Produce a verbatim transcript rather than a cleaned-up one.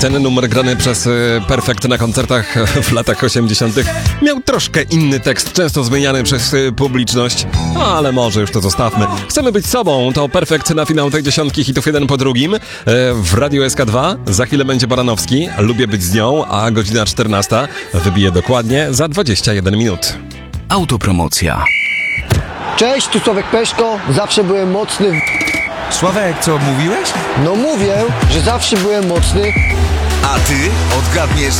Ten numer grany przez Perfekt na koncertach w latach osiemdziesiątych miał troszkę inny tekst, często zmieniany przez publiczność, ale może już to zostawmy. Chcemy być sobą, to Perfekt na finał tej dziesiątki hitów jeden po drugim. W Radiu S K dwa za chwilę będzie Baranowski, Lubię być z nią, a godzina czternasta wybije dokładnie za dwadzieścia jeden minut. Autopromocja. Cześć, tu Sławek Peszko, zawsze byłem mocny w... Sławek, co mówiłeś? No mówię, że zawsze byłem mocny. A ty odgadniesz